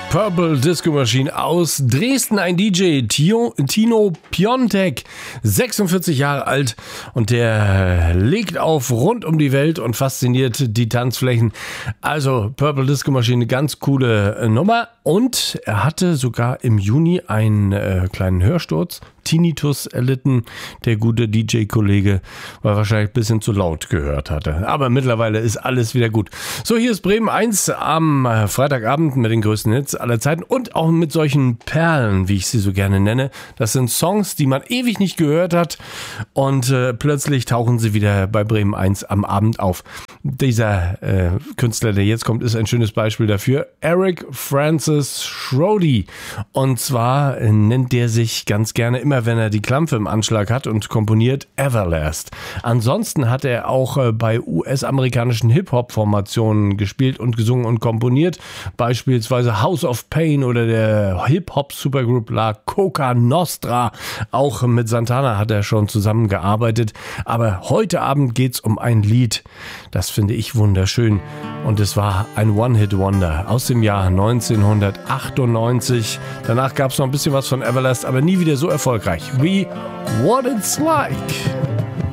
Purple Disco Machine aus Dresden, ein DJ, Tino Piontek, 46 Jahre alt, und der legt auf rund um die Welt und fasziniert die Tanzflächen. Also Purple Disco Machine, ganz coole Nummer, und er hatte sogar im Juni einen kleinen Hörsturz, Tinnitus erlitten, der gute DJ-Kollege, weil er wahrscheinlich ein bisschen zu laut gehört hatte. Aber mittlerweile ist alles wieder gut. So, hier ist Bremen 1 am Freitagabend mit den größten Hits aller Zeiten und auch mit solchen Perlen, wie ich sie so gerne nenne. Das sind Songs, die man ewig nicht gehört hat, und plötzlich tauchen sie wieder bei Bremen 1 am Abend auf. Dieser Künstler, der jetzt kommt, ist ein schönes Beispiel dafür. Eric Francis Schrody. Und zwar nennt der sich ganz gerne, immer wenn er die Klampfe im Anschlag hat, und komponiert Everlast. Ansonsten hat er auch bei US-amerikanischen Hip-Hop-Formationen gespielt und gesungen und komponiert. Beispielsweise House of Pain oder der Hip-Hop-Supergroup La Coca Nostra. Auch mit Santana hat er schon zusammengearbeitet. Aber heute Abend geht's um ein Lied, das finde ich wunderschön. Und es war ein One-Hit-Wonder aus dem Jahr 1998. Danach gab es noch ein bisschen was von Everlast, aber nie wieder so erfolgreich wie What It's Like.